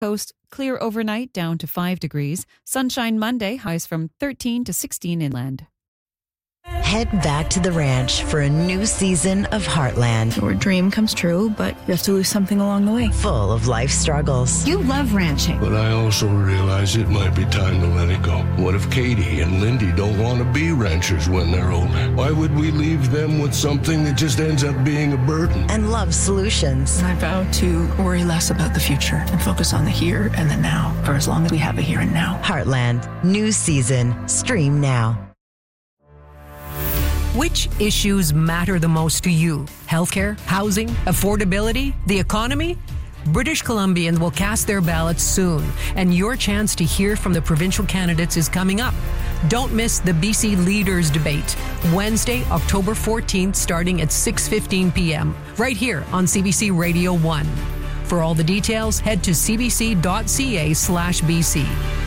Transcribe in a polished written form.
Coast, clear overnight down to 5 degrees. Sunshine Monday, highs from 13 to 16 inland. Head back to the ranch for a new season of Heartland. Your dream comes true, but you have to lose something along the way. Full of life struggles. You love ranching. But I also realize it might be time to let it go. What if Katie and Lindy don't want to be ranchers when they're older? Why would we leave them with something that just ends up being a burden? And love solutions. I vow to worry less about the future and focus on the here and the now for as long as we have a here and now. Heartland, new season. Stream now. Which issues matter the most to you? Healthcare, housing, affordability, the economy? British Columbians will cast their ballots soon, and your chance to hear from the provincial candidates is coming up. Don't miss the BC Leaders Debate, Wednesday, October 14th, starting at 6:15 p.m., right here on CBC Radio 1. For all the details, head to cbc.ca/BC.